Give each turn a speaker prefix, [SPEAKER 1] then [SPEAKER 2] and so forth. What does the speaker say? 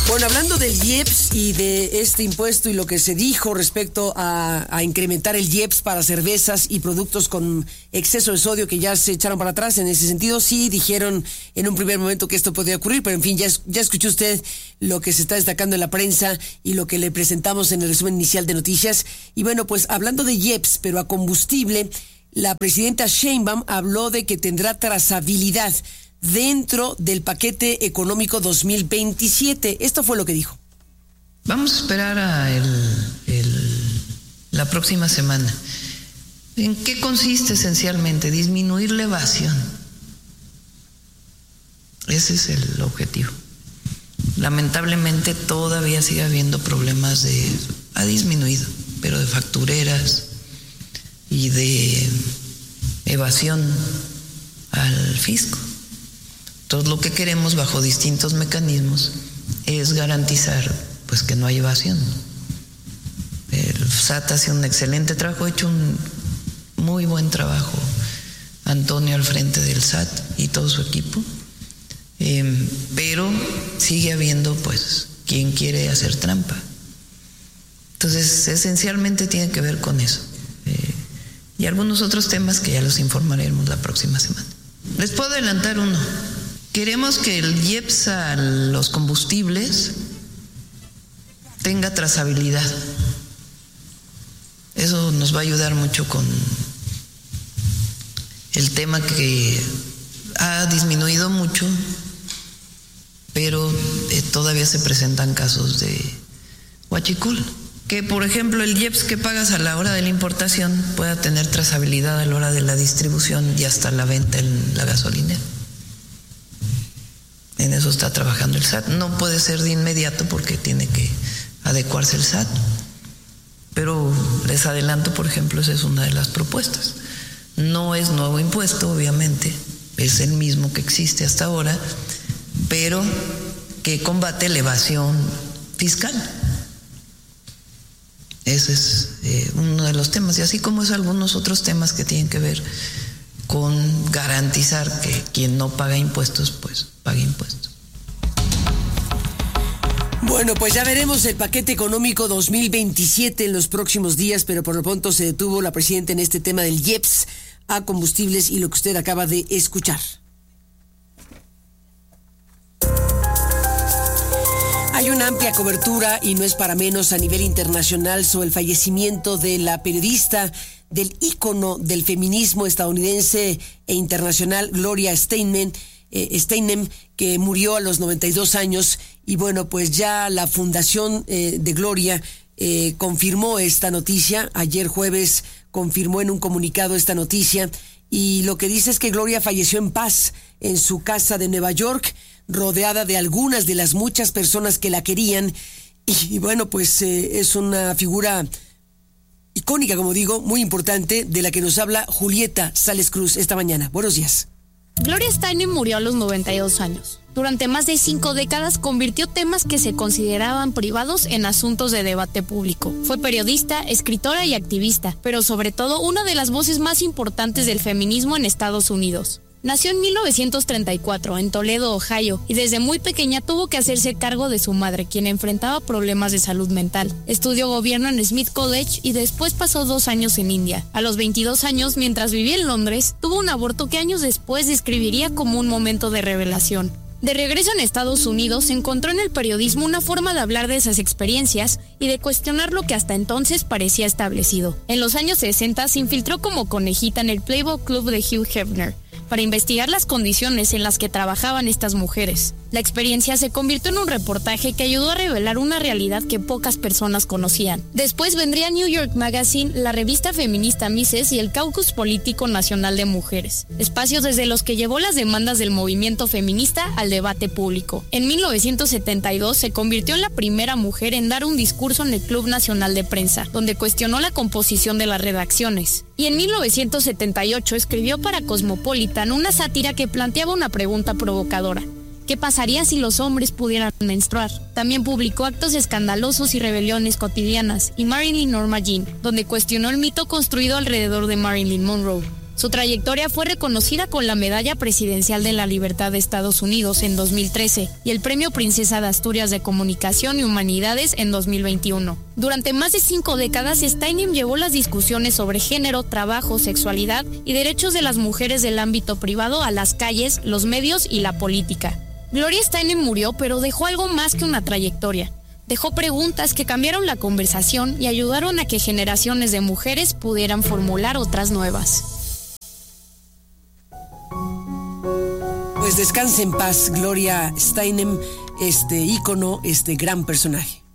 [SPEAKER 1] Bueno, hablando del IEPS y de este impuesto y lo que se dijo respecto a incrementar el IEPS para cervezas y productos con exceso de sodio que ya se echaron para atrás, en ese sentido sí dijeron en un primer momento que esto podría ocurrir, pero en fin, ya escuchó usted lo que se está destacando en la prensa y lo que le presentamos en el resumen inicial de noticias. Y bueno, pues hablando de IEPS, pero a combustible, la presidenta Sheinbaum habló de que tendrá trazabilidad dentro del paquete económico 2027. Esto fue lo que dijo.
[SPEAKER 2] Vamos a esperar a la próxima semana. ¿En qué consiste esencialmente? Disminuir la evasión. Ese es el objetivo. Lamentablemente todavía sigue habiendo problemas ha disminuido, pero de factureras y de evasión al fisco. Entonces lo que queremos bajo distintos mecanismos es garantizar pues que no hay evasión. El SAT hace un excelente trabajo, ha hecho un muy buen trabajo Antonio al frente del SAT y todo su equipo, pero sigue habiendo pues quien quiere hacer trampa. Entonces esencialmente tiene que ver con eso y algunos otros temas que ya los informaremos la próxima semana. Les puedo adelantar uno. Queremos que el IEPS a los combustibles tenga trazabilidad. Eso nos va a ayudar mucho con el tema que ha disminuido mucho, pero todavía se presentan casos de huachicol. Que por ejemplo el IEPS que pagas a la hora de la importación pueda tener trazabilidad a la hora de la distribución y hasta la venta en la gasolinera. En eso está trabajando el SAT. No puede ser de inmediato porque tiene que adecuarse el SAT. Pero les adelanto, por ejemplo, esa es una de las propuestas. No es nuevo impuesto, obviamente, es el mismo que existe hasta ahora, pero que combate la evasión fiscal. Ese es uno de los temas, y así como es algunos otros temas que tienen que ver con garantizar que quien no paga impuestos, pues pague impuestos.
[SPEAKER 1] Bueno, pues ya veremos el paquete económico 2027 en los próximos días, pero por lo pronto se detuvo la presidenta en este tema del IEPS a combustibles y lo que usted acaba de escuchar. Hay una amplia cobertura, y no es para menos, a nivel internacional sobre el fallecimiento de la periodista, del ícono del feminismo estadounidense e internacional, Gloria Steinem, que murió a los 92 años. Y bueno, pues ya la fundación de Gloria confirmó esta noticia. Ayer jueves confirmó en un comunicado esta noticia, y lo que dice es que Gloria falleció en paz en su casa de Nueva York, rodeada de algunas de las muchas personas que la querían. Y bueno, pues es una figura icónica, como digo, muy importante, de la que nos habla Julieta Sales Cruz esta mañana. Buenos días.
[SPEAKER 3] Gloria Steinem murió a los 92 años. Durante más de 5 décadas convirtió temas que se consideraban privados en asuntos de debate público. Fue periodista, escritora y activista, pero sobre todo una de las voces más importantes del feminismo en Estados Unidos. Nació en 1934 en Toledo, Ohio, y desde muy pequeña tuvo que hacerse cargo de su madre, quien enfrentaba problemas de salud mental. Estudió gobierno en Smith College y después pasó 2 años en India. A los 22 años, mientras vivía en Londres, tuvo un aborto que años después describiría como un momento de revelación. De regreso en Estados Unidos, encontró en el periodismo una forma de hablar de esas experiencias y de cuestionar lo que hasta entonces parecía establecido. En los años 60 se infiltró como conejita en el Playboy Club de Hugh Hefner para investigar las condiciones en las que trabajaban estas mujeres. La experiencia se convirtió en un reportaje que ayudó a revelar una realidad que pocas personas conocían. Después vendría New York Magazine, la revista feminista Mises y el Caucus Político Nacional de Mujeres, espacios desde los que llevó las demandas del movimiento feminista al debate público. En 1972 se convirtió en la primera mujer en dar un discurso en el Club Nacional de Prensa, donde cuestionó la composición de las redacciones. Y en 1978 escribió para Cosmopolitan una sátira que planteaba una pregunta provocadora: ¿qué pasaría si los hombres pudieran menstruar? También publicó Actos escandalosos y rebeliones cotidianas y Marilyn Norma Jean, donde cuestionó el mito construido alrededor de Marilyn Monroe. Su trayectoria fue reconocida con la Medalla Presidencial de la Libertad de Estados Unidos en 2013 y el Premio Princesa de Asturias de Comunicación y Humanidades en 2021. Durante más de 5 décadas, Steinem llevó las discusiones sobre género, trabajo, sexualidad y derechos de las mujeres del ámbito privado a las calles, los medios y la política. Gloria Steinem murió, pero dejó algo más que una trayectoria. Dejó preguntas que cambiaron la conversación y ayudaron a que generaciones de mujeres pudieran formular otras nuevas.
[SPEAKER 1] Pues descanse en paz, Gloria Steinem, este ícono, este gran personaje.